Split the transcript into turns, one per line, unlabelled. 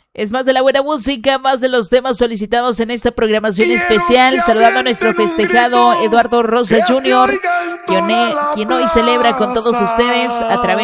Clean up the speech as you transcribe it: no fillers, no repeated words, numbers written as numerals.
Es más de la buena música, más de los temas solicitados en esta programación especial. Saludando a nuestro festejado Eduardo Rosa Jr., quien hoy celebra con todos ustedes a través